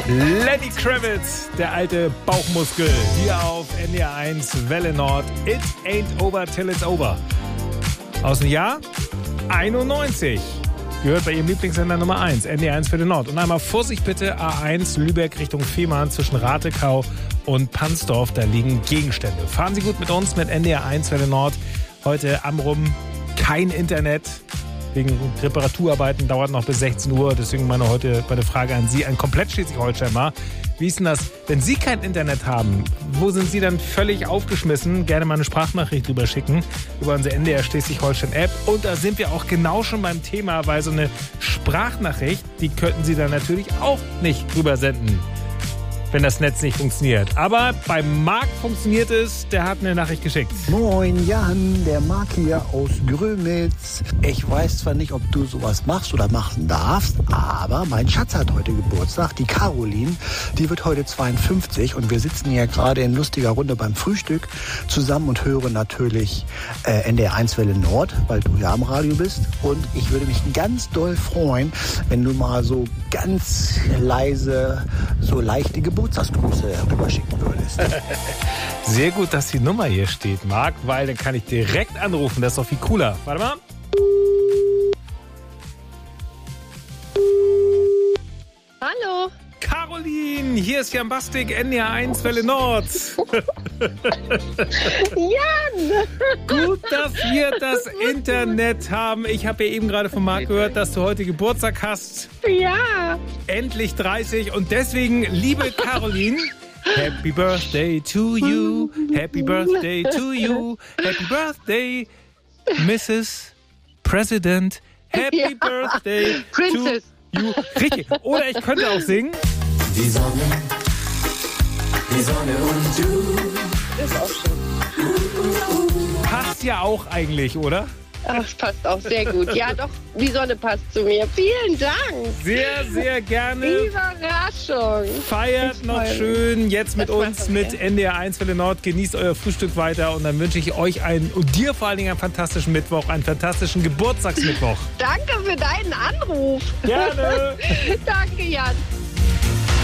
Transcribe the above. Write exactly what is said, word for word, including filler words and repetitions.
Lenny Kravitz, der alte Bauchmuskel, hier auf N D R eins Welle Nord. It ain't over till it's over. Aus dem Jahr einundneunzig. Gehört bei Ihrem Lieblingssender Nummer eins, N D R eins Welle Nord. Und einmal Vorsicht bitte, A eins Lübeck Richtung Fehmarn zwischen Ratekau und Pansdorf. Da liegen Gegenstände. Fahren Sie gut mit uns mit N D R eins Welle Nord. Heute am Rum kein Internet. Wegen Reparaturarbeiten dauert noch bis sechzehn Uhr. Deswegen meine heute meine Frage an Sie, ein komplett Schleswig-Holstein mal. Wie ist denn das, wenn Sie kein Internet haben? Wo sind Sie dann völlig aufgeschmissen? Gerne mal eine Sprachnachricht drüber schicken über unsere N D R Schleswig-Holstein-App. Und da sind wir auch genau schon beim Thema, weil so eine Sprachnachricht, die könnten Sie dann natürlich auch nicht drüber senden, wenn das Netz nicht funktioniert. Aber beim Marc funktioniert es. Der hat eine Nachricht geschickt. Moin Jan, der Marc hier aus Grömitz. Ich weiß zwar nicht, ob du sowas machst oder machen darfst, aber mein Schatz hat heute Geburtstag. Die Caroline, die wird heute zweiundfünfzig und wir sitzen hier gerade in lustiger Runde beim Frühstück zusammen und hören natürlich äh, N D R eins Welle Nord, weil du ja am Radio bist. Und ich würde mich ganz doll freuen, wenn du mal so ganz leise, so leichte Geburtstagsgrüße rüberschicken würdest. Sehr gut, dass die Nummer hier steht, Marc, weil dann kann ich direkt anrufen. Das ist doch viel cooler. Warte mal. Hallo. Caroline, hier ist Jan Bastik, N D R eins Welle Nord. Jan! Gut, dass wir das Internet haben. Ich habe ja eben gerade von Marc gehört, dass du heute Geburtstag hast. Ja. Endlich dreißig. Und deswegen, liebe Caroline, Happy Birthday to you. Happy Birthday to you. Happy Birthday, Missus President. Happy Ja. Birthday Princess. to you. Richtig. Oder ich könnte auch singen. Die Sonne, die Sonne und du. Das ist auch schön. Passt ja auch eigentlich, oder? Ach, das passt auch sehr gut. Ja, doch, die Sonne passt zu mir. Vielen Dank. Sehr, sehr gerne. Überraschung. Feiert Ich noch freu mich. schön jetzt mit Das uns, machen wir. mit N D R eins Welle Nord. Genießt euer Frühstück weiter und dann wünsche ich euch einen, und dir vor allen Dingen einen fantastischen Mittwoch, einen fantastischen Geburtstagsmittwoch. Danke für deinen Anruf. Gerne. Danke, Jan.